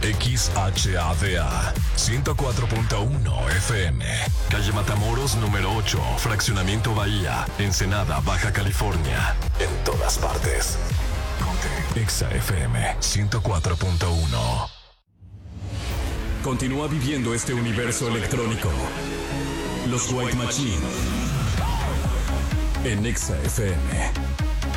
XHADA 104.1 FM. Calle Matamoros número 8, Fraccionamiento Bahía, Ensenada, Baja California. En todas partes. Ponte Exa FM 104.1. Continúa viviendo este universo electrónico. Los White Machine en Exa FM.